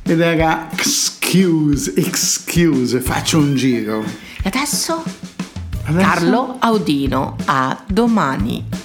ed era excuse, faccio un giro. E adesso? Carlo Audino, a domani.